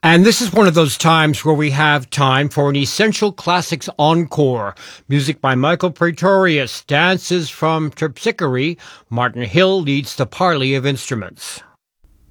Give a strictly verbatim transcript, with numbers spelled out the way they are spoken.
And this is one of those times where we have time for an Essential Classics Encore. Music by Michael Praetorius, dances from Terpsichore. Martin Hill leads the parley of instruments.